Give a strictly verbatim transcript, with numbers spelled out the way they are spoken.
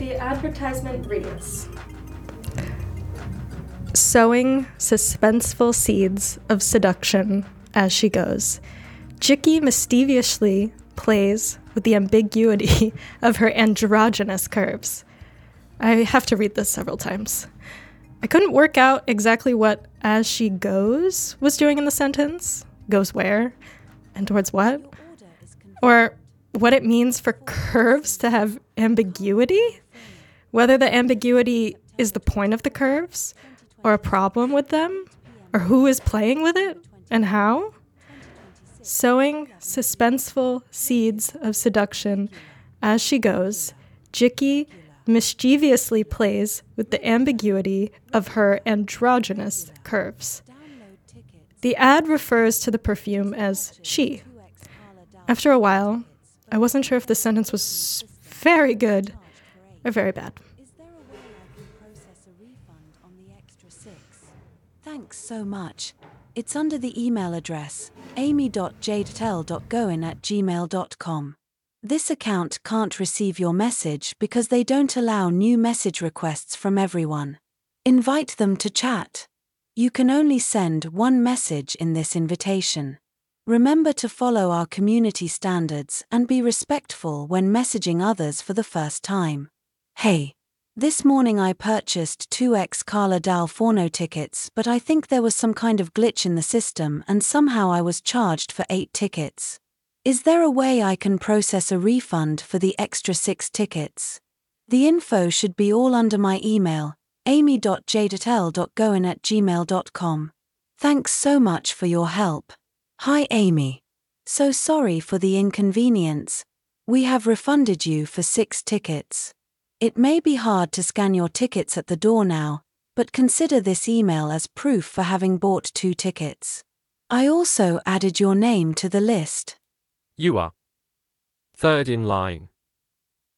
The advertisement reads: sowing suspenseful seeds of seduction as she goes, Jicky mischievously plays with the ambiguity of her androgynous curves. I have to read this several times. I couldn't work out exactly what "as she goes" was doing in the sentence. Goes where? And towards what? Or what it means for curves to have ambiguity? Whether the ambiguity is the point of the curves, or a problem with them, or who is playing with it, and how? Sowing suspenseful seeds of seduction as she goes, Jicky mischievously plays with the ambiguity of her androgynous curves. The ad refers to the perfume as she. After a while, I wasn't sure if the sentence was very good or very bad. Thanks so much. It's under the email address amy dot jadetel dot goin at gmail dot com. This account can't receive your message because they don't allow new message requests from everyone. Invite them to chat. You can only send one message in this invitation. Remember to follow our community standards and be respectful when messaging others for the first time. Hey, this morning I purchased two X Carla Dal Forno tickets, but I think there was some kind of glitch in the system and somehow I was charged for eight tickets. Is there a way I can process a refund for the extra six tickets? The info should be all under my email, amy dot jadetel dot goin at gmail dot com. Thanks so much for your help. Hi Amy. So sorry for the inconvenience. We have refunded you for six tickets. It may be hard to scan your tickets at the door now, but consider this email as proof for having bought two tickets. I also added your name to the list. You are third in line.